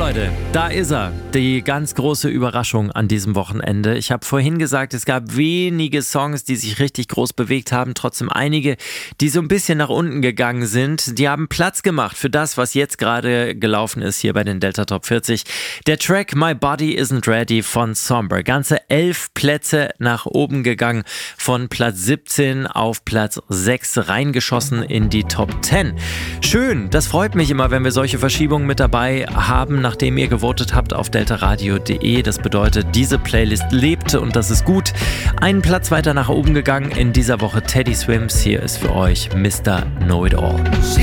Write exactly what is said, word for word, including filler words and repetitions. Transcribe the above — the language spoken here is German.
Leute, da ist er. Die ganz große Überraschung an diesem Wochenende. Ich habe vorhin gesagt, es gab wenige Songs, die sich richtig groß bewegt haben. Trotzdem einige, die so ein bisschen nach unten gegangen sind. Die haben Platz gemacht für das, was jetzt gerade gelaufen ist hier bei den Delta Top vierzig. Der Track My Body Isn't Ready von Somber. Ganze elf Plätze nach oben gegangen. Von Platz siebzehn auf Platz sechs reingeschossen in die Top zehn. Schön, das freut mich immer, wenn wir solche Verschiebungen mit dabei haben, nachdem ihr gewotet habt auf deltaradio punkt de. Das bedeutet, diese Playlist lebt und das ist gut. Einen Platz weiter nach oben gegangen in dieser Woche Teddy Swims. Hier ist für euch Mister Know It All.